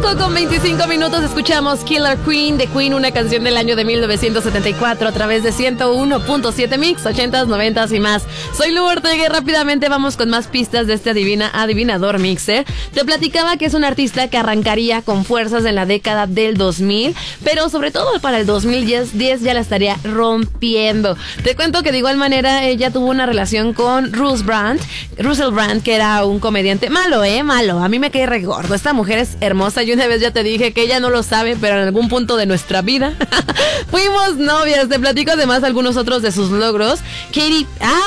5:25 escuchamos Killer Queen de Queen, una canción del año de 1974 a través de 101.7 Mix, 80s, 90s y más. Soy Lu Ortega y rápidamente vamos con más pistas de este adivinador mixer. Te platicaba que es un artista que arrancaría con fuerzas en la década del 2000, pero sobre todo para el 2010 ya la estaría rompiendo. Te cuento que de igual manera ella tuvo una relación con Russell Brand, que era un comediante malo, malo. A mí me cae re gordo. Esta mujer es hermosa y una vez ya te dije que ella no lo sabe, pero en algún punto de nuestra vida fuimos novias. Te platico además algunos otros de sus logros. Katy...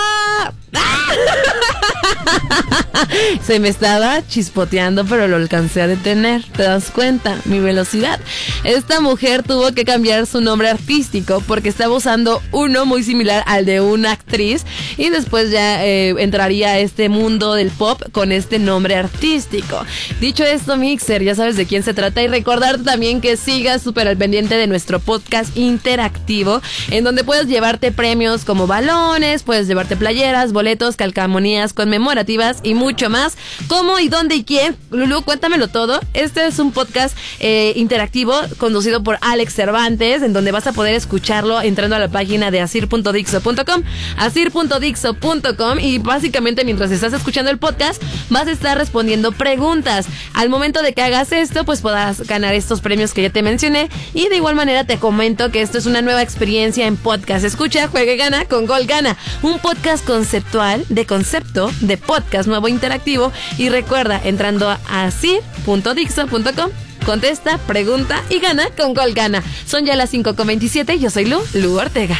Se me estaba chispoteando, pero lo alcancé a detener. ¿Te das cuenta? Mi velocidad. Esta mujer tuvo que cambiar su nombre artístico porque estaba usando uno muy similar al de una actriz y después ya entraría a este mundo del pop con este nombre artístico. Dicho esto, Mixer, ya sabes de quién se trata y recordarte también que sigas súper al pendiente de nuestro podcast interactivo en donde puedes llevarte premios como balones, puedes llevarte playeras, boletos, calcamonías conmemorativas y mucho más. ¿Cómo y dónde y quién? Lulu, cuéntamelo todo. Este es un podcast interactivo conducido por Alex Cervantes, en donde vas a poder escucharlo entrando a la página de asir.dixo.com, asir.dixo.com, y básicamente mientras estás escuchando el podcast vas a estar respondiendo preguntas. Al momento de que hagas esto, pues podrás ganar estos premios que ya te mencioné, y de igual manera te comento que esto es una nueva experiencia en podcast. Escucha, juega y gana con Gol Gana, un podcast conceptual de concepto de podcast nuevo interactivo. Y recuerda, entrando a asir.dixo.com, contesta, pregunta y gana con Gol Gana. Son ya las 5:27. Yo soy Lu Ortega.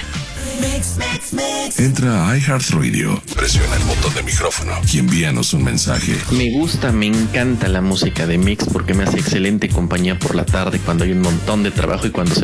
Entra a iHeartRadio, presiona el botón de micrófono y envíanos un mensaje. Me encanta la música de Mix porque me hace excelente compañía por la tarde cuando hay un montón de trabajo y cuando se